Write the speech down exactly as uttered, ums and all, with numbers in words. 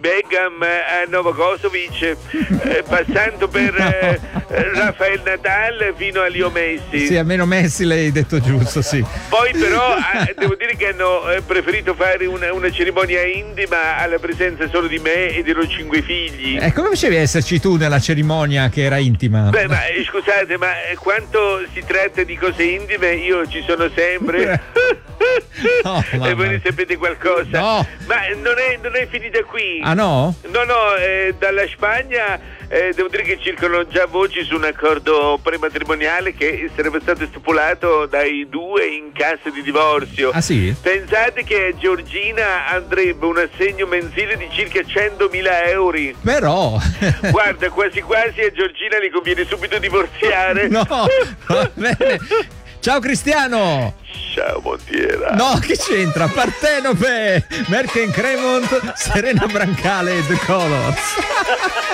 Beckham a Novakovic, eh, passando per eh, Rafael Nadal fino a Leo Messi. Sì, almeno Messi l'hai detto giusto, sì. Poi però eh, devo dire che hanno eh, preferito fare una, una cerimonia intima alla presenza solo di me e dei loro cinque figli. E come facevi a esserci tu nella cerimonia che era intima? Beh, ma eh, scusate, ma eh, quanto si tratta di cose intime, io ci sono sempre. No, e voi ne sapete qualcosa? No. Ma non è, non è finita qui. Ah no? No, no, eh, dalla Spagna eh, devo dire che circolano già voci su un accordo prematrimoniale che sarebbe stato stipulato dai due in caso di divorzio. Ah sì? Pensate che a Giorgina andrebbe un assegno mensile di circa centomila euro. Però Guarda, quasi quasi a Giorgina gli conviene subito divorziare. no, va bene. Ciao Cristiano. Ciao Montiera. No, che c'entra? Partenope, Merken Cremont, Serena Brancale e The Colors.